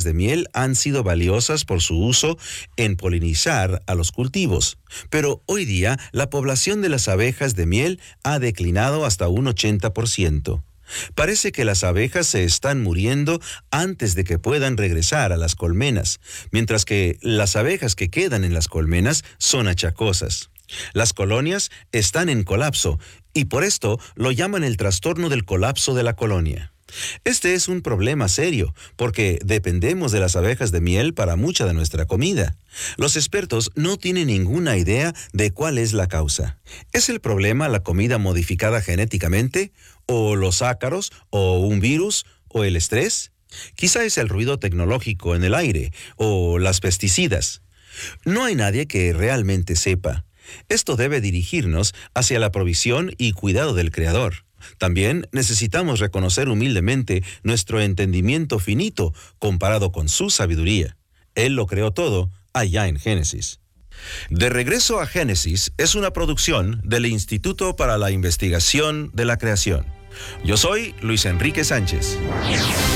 de miel han sido valiosas por su uso en polinizar a los cultivos, pero hoy día la población de las abejas de miel ha declinado hasta un 80%. Parece que las abejas se están muriendo antes de que puedan regresar a las colmenas, mientras que las abejas que quedan en las colmenas son achacosas. Las colonias están en colapso y por esto lo llaman el trastorno del colapso de la colonia. Este es un problema serio porque dependemos de las abejas de miel para mucha de nuestra comida. Los expertos no tienen ninguna idea de cuál es la causa. ¿Es el problema la comida modificada genéticamente? ¿O los ácaros? ¿O un virus? ¿O el estrés? Quizá es el ruido tecnológico en el aire o las pesticidas. No hay nadie que realmente sepa. Esto debe dirigirnos hacia la provisión y cuidado del Creador. También necesitamos reconocer humildemente nuestro entendimiento finito comparado con su sabiduría. Él lo creó todo allá en Génesis. De regreso a Génesis es una producción del Instituto para la Investigación de la Creación. Yo soy Luis Enrique Sánchez.